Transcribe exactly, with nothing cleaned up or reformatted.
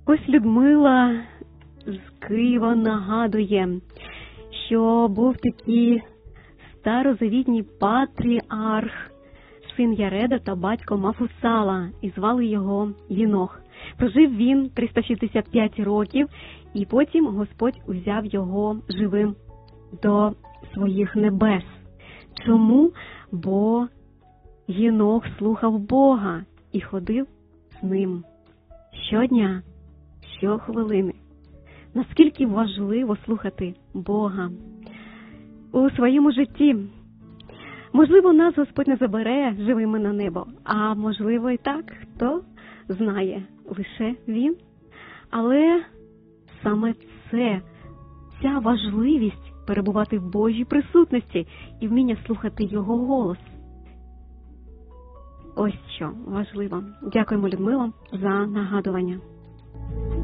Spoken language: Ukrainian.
Ось Людмила з Києва нагадує, що був такий старозавітній патріарх, син Яреда та батько Мафусала, і звали його Єнох. Прожив він триста шістдесят п'ять років, і потім Господь узяв його живим до своїх небес. Чому? Бо Єнох слухав Бога і ходив з ним щодня, щохвилини. Наскільки важливо слухати Бога у своєму житті. Можливо, нас Господь не забере живими на небо, а можливо і так, хто знає, лише Він. Але саме це, ця важливість перебувати в Божій присутності і вміння слухати Його голос. Ось що важливо. Дякуємо, Людмила, за нагадування.